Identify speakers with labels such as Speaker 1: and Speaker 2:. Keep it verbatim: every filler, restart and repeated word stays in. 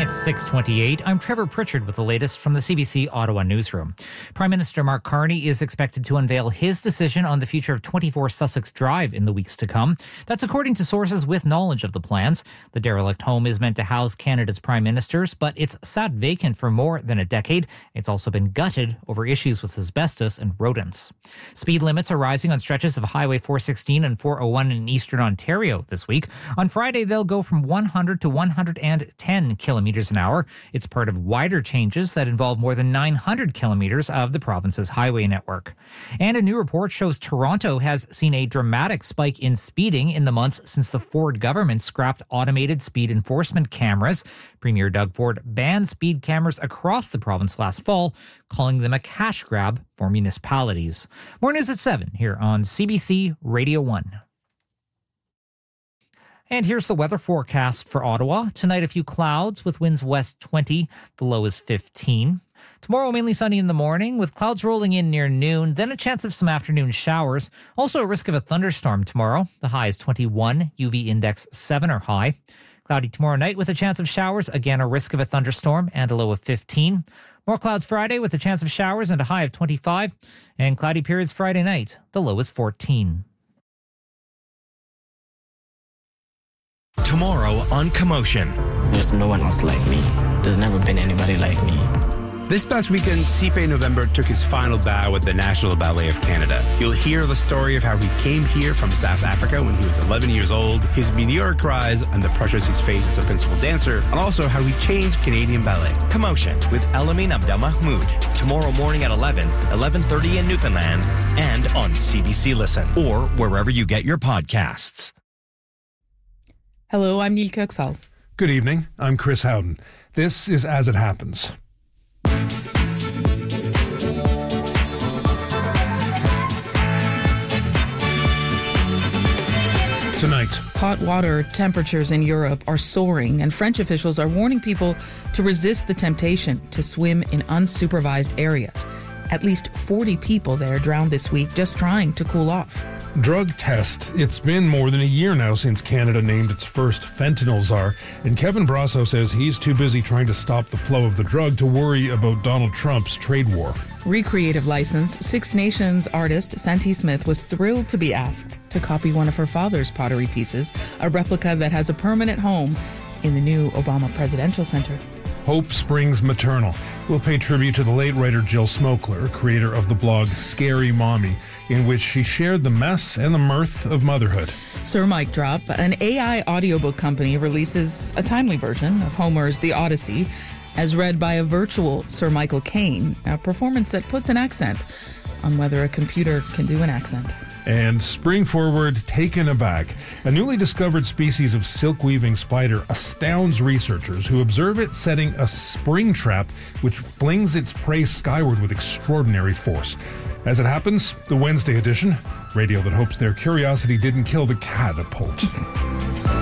Speaker 1: It's six twenty-eight. I'm Trevor Pritchard with the latest from the C B C Ottawa newsroom. Prime Minister Mark Carney is expected to unveil his decision on the future of twenty-four Sussex Drive in the weeks to come. That's according to sources with knowledge of the plans. The derelict home is meant to house Canada's prime ministers, but it's sat vacant for more than a decade. It's also been gutted over issues with asbestos and rodents. Speed limits are rising on stretches of Highway four sixteen and four oh one in eastern Ontario this week. On Friday, they'll go from one hundred to one hundred ten kilometers an hour. It's part of wider changes that involve more than nine hundred kilometers of the province's highway network. And a new report shows Toronto has seen a dramatic spike in speeding in the months since the Ford government scrapped automated speed enforcement cameras. Premier Doug Ford banned speed cameras across the province last fall, calling them a cash grab for municipalities. More news at seven here on C B C Radio one. And here's the weather forecast for Ottawa. Tonight, a few clouds with winds west twenty. The low is fifteen. Tomorrow, mainly sunny in the morning with clouds rolling in near noon, then a chance of some afternoon showers. Also a risk of a thunderstorm tomorrow. The high is twenty-one, U V index seven or high. Cloudy tomorrow night with a chance of showers. Again, a risk of a thunderstorm and a low of fifteen. More clouds Friday with a chance of showers and a high of twenty-five. And cloudy periods Friday night. The low is fourteen.
Speaker 2: Tomorrow on Commotion.
Speaker 3: There's no one else like me. There's never been anybody like me.
Speaker 4: This past weekend, Sipe November took his final bow at the National Ballet of Canada. You'll hear the story of how he came here from South Africa when he was eleven years old, his meteoric rise and the pressures he's faced as a principal dancer, and also how he changed Canadian ballet.
Speaker 2: Commotion with Elamin Abdelmahmoud. Tomorrow morning at eleven, eleven thirty in Newfoundland, and on C B C Listen, or wherever you get your podcasts.
Speaker 5: Hello, I'm Neil Kirksall.
Speaker 6: Good evening, I'm Chris Howden. This is As It Happens. Tonight,
Speaker 5: hot water temperatures in Europe are soaring, and French officials are warning people to resist the temptation to swim in unsupervised areas. At least forty people there drowned this week just trying to cool off.
Speaker 6: drug test. It's been more than a year now since Canada named its first fentanyl czar, and Kevin Brasso says he's too busy trying to stop the flow of the drug to worry about Donald Trump's trade war.
Speaker 5: Recreative license, Six Nations artist Santee Smith was thrilled to be asked to copy one of her father's pottery pieces, a replica that has a permanent home in the new Obama Presidential Center.
Speaker 6: Hope Springs Maternal will pay tribute to the late writer Jill Smokler, creator of the blog Scary Mommy, in which she shared the mess and the mirth of motherhood.
Speaker 5: Sir Mike Drop, an A I audiobook company, releases a timely version of Homer's The Odyssey, as read by a virtual Sir Michael Caine, a performance that puts an accent on whether a computer can do an accent.
Speaker 6: And spring forward, taken aback. A newly discovered species of silk-weaving spider astounds researchers who observe it setting a spring trap which flings its prey skyward with extraordinary force. As it happens, the Wednesday edition, radio that hopes their curiosity didn't kill the catapult.